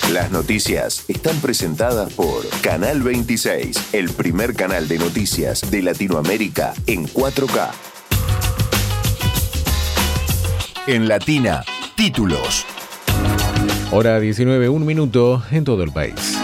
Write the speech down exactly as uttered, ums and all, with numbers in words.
Las noticias están presentadas por Canal veintiséis, el primer canal de noticias de Latinoamérica en cuatro K. En Latina, títulos. Hora diecinueve, un minuto en todo el país.